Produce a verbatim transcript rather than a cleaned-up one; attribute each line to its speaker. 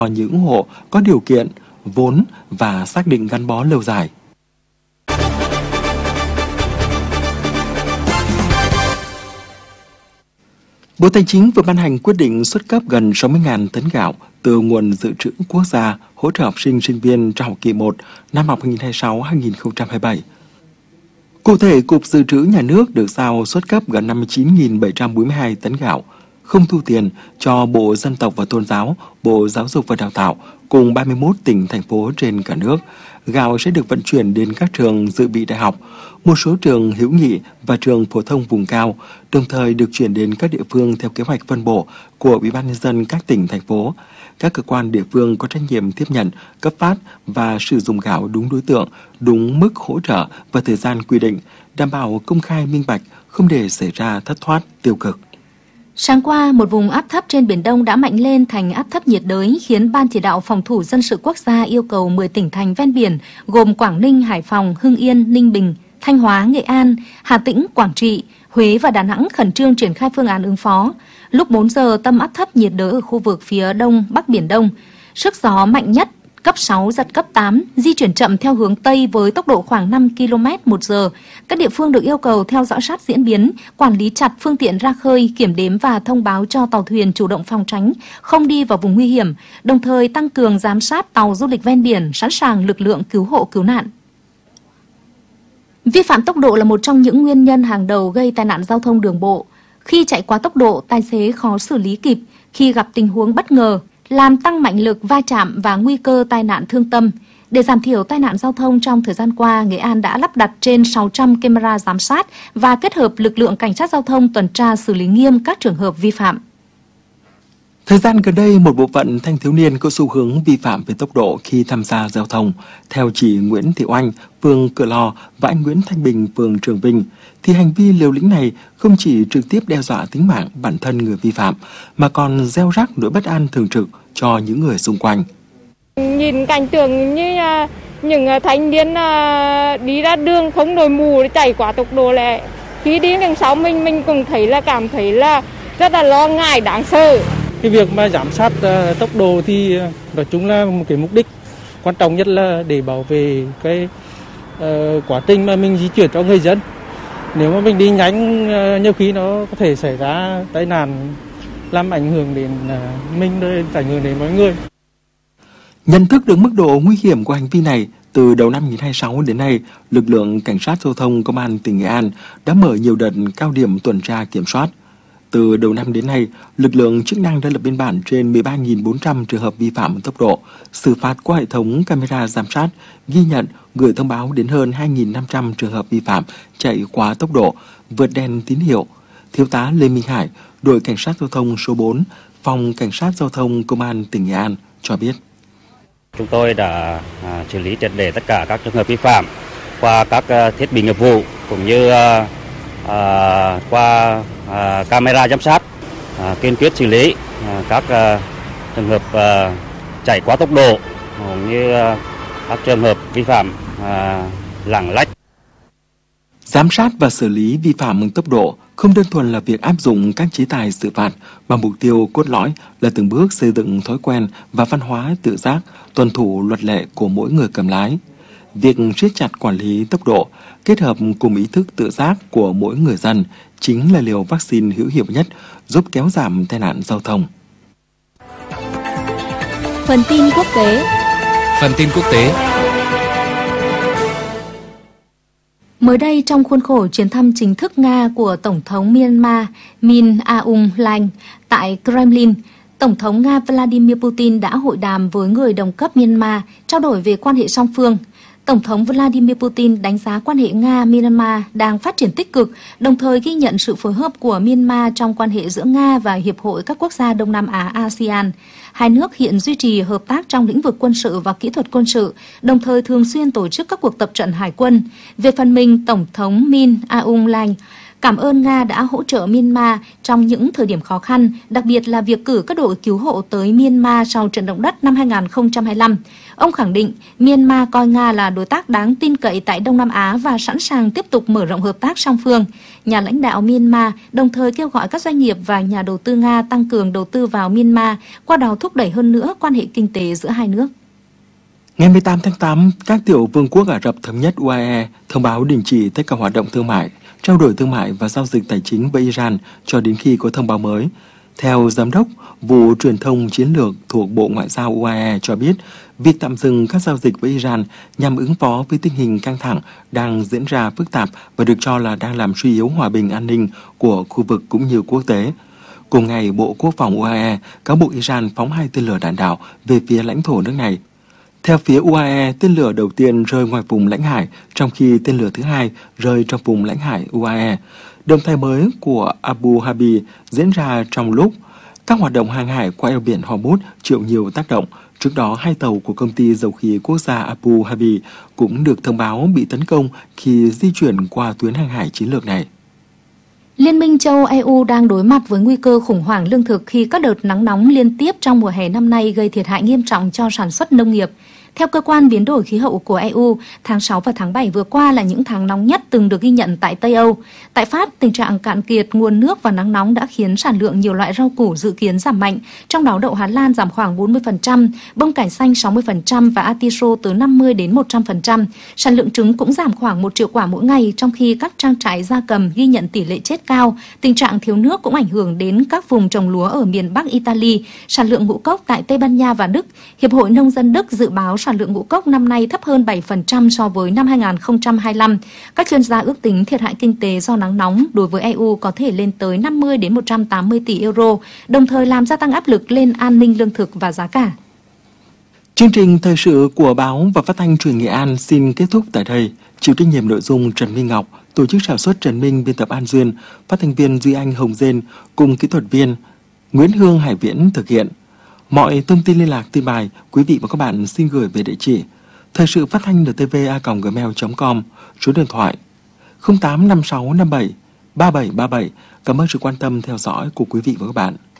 Speaker 1: những hộ có điều kiện, vốn và xác định gắn bó lâu dài. Bộ Tài chính vừa ban hành quyết định xuất cấp gần sáu mươi nghìn tấn gạo từ nguồn dự trữ quốc gia hỗ trợ học sinh sinh viên trong học kỳ một năm học hai nghìn không trăm hai mươi sáu hai nghìn không trăm hai mươi bảy. Cụ thể, Cục Dự trữ Nhà nước được giao xuất cấp gần năm mươi chín nghìn bảy trăm bốn mươi hai tấn gạo, không thu tiền cho Bộ Dân tộc và Tôn giáo, Bộ Giáo dục và Đào tạo cùng ba mươi mốt tỉnh, thành phố trên cả nước. Gạo sẽ được vận chuyển đến các trường dự bị đại học, một số trường hữu nghị và trường phổ thông vùng cao, đồng thời được chuyển đến các địa phương theo kế hoạch phân bổ của Ủy ban nhân dân các tỉnh, thành phố. Các cơ quan địa phương có trách nhiệm tiếp nhận, cấp phát và sử dụng gạo đúng đối tượng, đúng mức hỗ trợ và thời gian quy định, đảm bảo công khai minh bạch, không để xảy ra thất thoát, tiêu cực.
Speaker 2: Sáng qua, một vùng áp thấp trên Biển Đông đã mạnh lên thành áp thấp nhiệt đới, khiến Ban Chỉ đạo Phòng thủ Dân sự Quốc gia yêu cầu mười tỉnh thành ven biển gồm Quảng Ninh, Hải Phòng, Hưng Yên, Ninh Bình, Thanh Hóa, Nghệ An, Hà Tĩnh, Quảng Trị, Huế và Đà Nẵng khẩn trương triển khai phương án ứng phó. Lúc bốn giờ, tâm áp thấp nhiệt đới ở khu vực phía đông bắc Biển Đông, sức gió mạnh nhất cấp sáu, giật cấp tám, di chuyển chậm theo hướng Tây với tốc độ khoảng năm ki lô mét một giờ. Các địa phương được yêu cầu theo dõi sát diễn biến, quản lý chặt phương tiện ra khơi, kiểm đếm và thông báo cho tàu thuyền chủ động phòng tránh, không đi vào vùng nguy hiểm, đồng thời tăng cường giám sát tàu du lịch ven biển, sẵn sàng lực lượng cứu hộ cứu nạn. Vi phạm tốc độ là một trong những nguyên nhân hàng đầu gây tai nạn giao thông đường bộ. Khi chạy quá tốc độ, tài xế khó xử lý kịp khi gặp tình huống bất ngờ, làm tăng mạnh lực va chạm và nguy cơ tai nạn thương tâm. Để giảm thiểu tai nạn giao thông trong thời gian qua, Nghệ An đã lắp đặt trên sáu trăm camera giám sát và kết hợp lực lượng cảnh sát giao thông tuần tra xử lý nghiêm các trường hợp vi phạm.
Speaker 1: Thời gian gần đây, một bộ phận thanh thiếu niên có xu hướng vi phạm về tốc độ khi tham gia giao thông. Theo chị Nguyễn Thị Oanh, phường Cửa Lò và anh Nguyễn Thanh Bình, phường Trường Vinh, thì hành vi liều lĩnh này không chỉ trực tiếp đe dọa tính mạng bản thân người vi phạm, mà còn gieo rắc nỗi bất an thường trực cho những người xung quanh.
Speaker 3: Nhìn cảnh tượng như những thanh niên đi ra đường không đội mũ, chạy quá tốc độ lại, khi đi đằng sau mình mình cũng thấy là cảm thấy là rất là lo ngại, đáng sợ.
Speaker 4: Cái việc mà giám sát uh, tốc độ thì uh, nói chung là một cái mục đích quan trọng nhất là để bảo vệ cái uh, quá trình mà mình di chuyển cho người dân. Nếu mà mình đi nhanh, uh, nhiều khi nó có thể xảy ra tai nạn, làm ảnh hưởng đến uh, mình, ảnh hưởng đến mọi người.
Speaker 1: Nhận thức được mức độ nguy hiểm của hành vi này, từ đầu năm hai nghìn không trăm hai mươi sáu đến nay, lực lượng cảnh sát giao thông Công an tỉnh Nghệ An đã mở nhiều đợt cao điểm tuần tra kiểm soát. Từ đầu năm đến nay, lực lượng chức năng đã lập biên bản trên mười ba nghìn bốn trăm trường hợp vi phạm tốc độ, xử phạt qua hệ thống camera giám sát, ghi nhận, gửi thông báo đến hơn hai nghìn năm trăm trường hợp vi phạm chạy quá tốc độ, vượt đèn tín hiệu. Thiếu tá Lê Minh Hải, đội cảnh sát giao thông số bốn, phòng cảnh sát giao thông Công an tỉnh Nghệ An cho biết.
Speaker 5: Chúng tôi đã à, xử lý triệt để tất cả các trường hợp vi phạm qua các uh, thiết bị nghiệp vụ cũng như uh, uh, qua uh, camera giám sát, uh, kiên quyết xử lý uh, các uh, trường hợp uh, chạy quá tốc độ cũng như uh, các trường hợp vi phạm uh, lạng lách.
Speaker 1: Giám sát và xử lý vi phạm tốc độ không đơn thuần là việc áp dụng các chế tài xử phạt, mà mục tiêu cốt lõi là từng bước xây dựng thói quen và văn hóa tự giác, tuân thủ luật lệ của mỗi người cầm lái. Việc siết chặt quản lý tốc độ kết hợp cùng ý thức tự giác của mỗi người dân chính là liều vaccine hữu hiệu nhất giúp kéo giảm tai nạn giao thông.
Speaker 2: Phần tin quốc tế.
Speaker 6: Phần tin quốc tế.
Speaker 2: Mới đây, trong khuôn khổ chuyến thăm chính thức Nga của Tổng thống Myanmar Min Aung Hlaing tại Kremlin, Tổng thống Nga Vladimir Putin đã hội đàm với người đồng cấp Myanmar, trao đổi về quan hệ song phương. Tổng thống Vladimir Putin đánh giá quan hệ Nga-Myanmar đang phát triển tích cực, đồng thời ghi nhận sự phối hợp của Myanmar trong quan hệ giữa Nga và Hiệp hội các quốc gia Đông Nam Á a sê an. Hai nước hiện duy trì hợp tác trong lĩnh vực quân sự và kỹ thuật quân sự, đồng thời thường xuyên tổ chức các cuộc tập trận hải quân. Về phần mình, Tổng thống Min Aung Hlaing cảm ơn Nga đã hỗ trợ Myanmar trong những thời điểm khó khăn, đặc biệt là việc cử các đội cứu hộ tới Myanmar sau trận động đất năm hai nghìn không trăm hai mươi lăm. Ông khẳng định Myanmar coi Nga là đối tác đáng tin cậy tại Đông Nam Á và sẵn sàng tiếp tục mở rộng hợp tác song phương. Nhà lãnh đạo Myanmar đồng thời kêu gọi các doanh nghiệp và nhà đầu tư Nga tăng cường đầu tư vào Myanmar, qua đó thúc đẩy hơn nữa quan hệ kinh tế giữa hai nước.
Speaker 1: Ngày mười tám tháng tám, các tiểu vương quốc Ả Rập Thống nhất U A E thông báo đình chỉ tất cả hoạt động thương mại, trao đổi thương mại và giao dịch tài chính với Iran cho đến khi có thông báo mới. Theo Giám đốc vụ truyền thông chiến lược thuộc Bộ Ngoại giao U A E cho biết, việc tạm dừng các giao dịch với Iran nhằm ứng phó với tình hình căng thẳng đang diễn ra phức tạp và được cho là đang làm suy yếu hòa bình an ninh của khu vực cũng như quốc tế. Cùng ngày, Bộ Quốc phòng U A E cáo buộc Iran phóng hai tên lửa đạn đạo về phía lãnh thổ nước này. Theo phía U A E, tên lửa đầu tiên rơi ngoài vùng lãnh hải, trong khi tên lửa thứ hai rơi trong vùng lãnh hải U A E. Động thái mới của Abu Dhabi diễn ra trong lúc các hoạt động hàng hải qua eo biển Hormuz chịu nhiều tác động. Trước đó, hai tàu của công ty dầu khí quốc gia Abu Dhabi cũng được thông báo bị tấn công khi di chuyển qua tuyến hàng hải chiến lược này.
Speaker 2: Liên minh châu Âu E U đang đối mặt với nguy cơ khủng hoảng lương thực khi các đợt nắng nóng liên tiếp trong mùa hè năm nay gây thiệt hại nghiêm trọng cho sản xuất nông nghiệp. Theo cơ quan biến đổi khí hậu của E U, tháng sáu và tháng bảy vừa qua là những tháng nóng nhất từng được ghi nhận tại Tây Âu. Tại Pháp, tình trạng cạn kiệt nguồn nước và nắng nóng đã khiến sản lượng nhiều loại rau củ dự kiến giảm mạnh, trong đó đậu Hà Lan giảm khoảng bốn mươi phần trăm, bông cải xanh sáu mươi phần trăm và atiso từ năm mươi đến một trăm phần trăm. Sản lượng trứng cũng giảm khoảng một triệu quả mỗi ngày, trong khi các trang trại gia cầm ghi nhận tỷ lệ chết cao. Tình trạng thiếu nước cũng ảnh hưởng đến các vùng trồng lúa ở miền Bắc Italy, sản lượng ngũ cốc tại Tây Ban Nha và Đức. Hiệp hội Nông dân Đức dự báo sản lượng ngũ cốc năm nay thấp hơn bảy phần trăm so với năm hai nghìn không trăm hai mươi lăm. Các chuyên gia ước tính thiệt hại kinh tế do nắng nóng đối với E U có thể lên tới năm mươi đến một trăm tám mươi tỷ euro, đồng thời làm gia tăng áp lực lên an ninh lương thực và giá cả.
Speaker 1: Chương trình thời sự của báo và phát thanh truyền Nghệ An xin kết thúc tại đây. Chịu trách nhiệm nội dung Trần Minh Ngọc, tổ chức sản xuất Trần Minh, biên tập An Duyên, phát thanh viên Duy Anh Hồng Dên cùng kỹ thuật viên Nguyễn Hương Hải Viễn thực hiện. Mọi thông tin liên lạc tin bài, quý vị và các bạn xin gửi về địa chỉ thời sự phát thanh en tê vê a còng gmail chấm com, số điện thoại không tám năm sáu năm bảy ba bảy ba bảy. Cảm ơn sự quan tâm theo dõi của quý vị và các bạn.